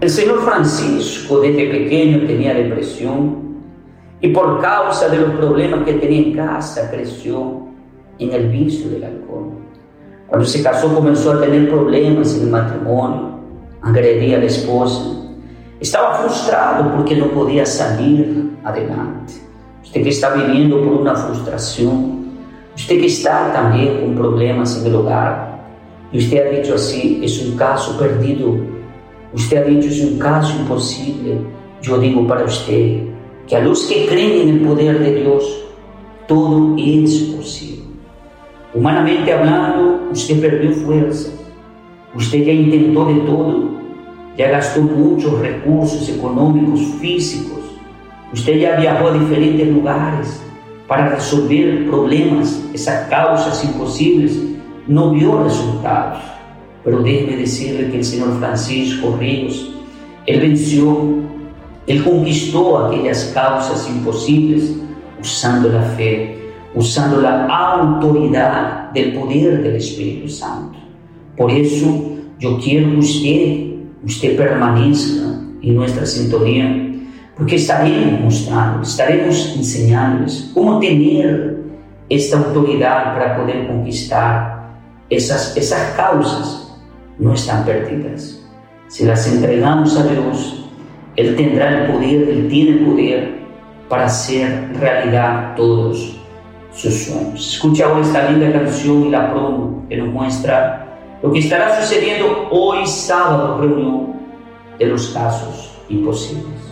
El señor Francisco desde pequeño tenía depresión y por causa de los problemas que tenía en casa creció en el vicio del alcohol. Cuando se casó comenzó a tener problemas en el matrimonio, agredía a la esposa, estaba frustrado porque no podía salir adelante. Usted que está viviendo por una frustración, usted que está también con problemas en el hogar, y usted ha dicho así, es un caso perdido, usted ha dicho es un caso imposible, yo digo para usted que a los que creen en el poder de Dios, todo es posible. Humanamente hablando, usted perdió fuerza, usted ya intentó de todo, ya gastó muchos recursos económicos, físicos, usted ya viajó a diferentes lugares para resolver problemas, esas causas imposibles, no vio resultados. Pero déjeme decirle que el señor Francisco Ríos, él venció, él conquistó aquellas causas imposibles usando la fe, usando la autoridad del poder del Espíritu Santo. Por eso yo quiero que usted permanezca en nuestra sintonía, porque estaremos mostrando, estaremos enseñándoles cómo tener esta autoridad para poder conquistar esas causas. No están perdidas. Si las entregamos a Dios, Él tendrá el poder, Él tiene el poder para hacer realidad todos sus sueños. Escucha ahora esta linda canción y la promo que nos muestra lo que estará sucediendo hoy sábado, reunión de los casos imposibles.